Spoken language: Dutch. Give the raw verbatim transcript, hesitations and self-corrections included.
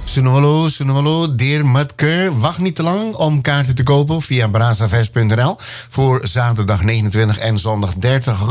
Sunwalo, Sunwalo, Deer Matke. Wacht niet te lang om kaarten te kopen via brazafest punt n l voor zaterdag negenentwintig en zondag dertig